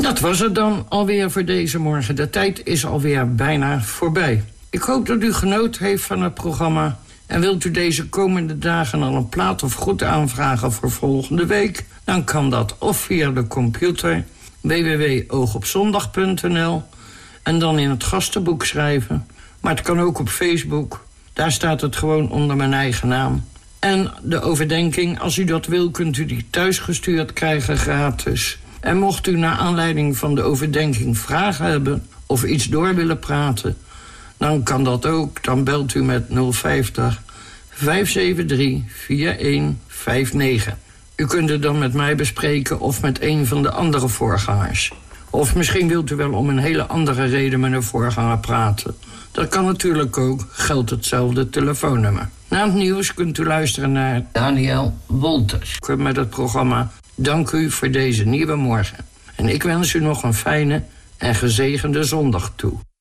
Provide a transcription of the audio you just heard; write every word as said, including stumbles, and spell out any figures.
Dat was het dan alweer voor deze morgen. De tijd is alweer bijna voorbij. Ik hoop dat u genoten heeft van het programma. En wilt u deze komende dagen al een plaat of goed aanvragen voor volgende week? Dan kan dat of via de computer w w w punt oogopzondag punt n l en dan in het gastenboek schrijven. Maar het kan ook op Facebook. Daar staat het gewoon onder mijn eigen naam. En de overdenking, als u dat wil, kunt u die thuisgestuurd krijgen gratis. En mocht u naar aanleiding van de overdenking vragen hebben of iets door willen praten, dan kan dat ook. Dan belt u met nul vijftig, vijf zeven drie, vier een vijf negen. U kunt het dan met mij bespreken of met een van de andere voorgangers. Of misschien wilt u wel om een hele andere reden met een voorganger praten. Dat kan natuurlijk ook, geldt hetzelfde telefoonnummer. Na het nieuws kunt u luisteren naar Daniel Wolters met het programma Dank u voor deze nieuwe morgen. En ik wens u nog een fijne en gezegende zondag toe.